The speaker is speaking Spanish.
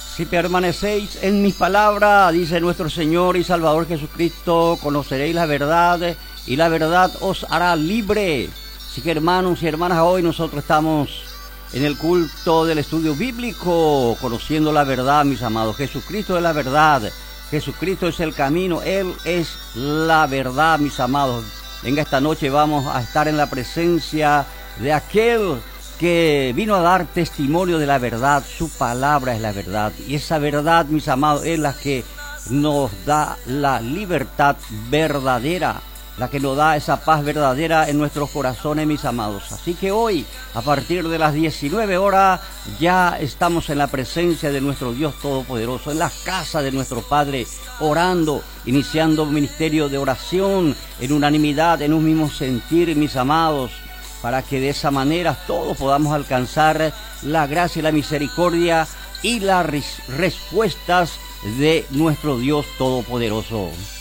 Si permanecéis en mis palabras, dice nuestro Señor y Salvador Jesucristo, conoceréis la verdad y la verdad os hará libre. Así que hermanos y hermanas, hoy nosotros estamos en el culto del estudio bíblico, conociendo la verdad, mis amados. Jesucristo es la verdad, Jesucristo es el camino, Él es la verdad, mis amados. Venga, esta noche vamos a estar en la presencia de aquel que vino a dar testimonio de la verdad. Su palabra es la verdad, y esa verdad, mis amados, es la que nos da la libertad verdadera, la que nos da esa paz verdadera en nuestros corazones, mis amados. Así que hoy, a partir de las 19 horas, ya estamos en la presencia de nuestro Dios Todopoderoso, en la casa de nuestro Padre, orando, iniciando un ministerio de oración, en unanimidad, en un mismo sentir, mis amados, para que de esa manera todos podamos alcanzar la gracia y la misericordia y las respuestas de nuestro Dios Todopoderoso.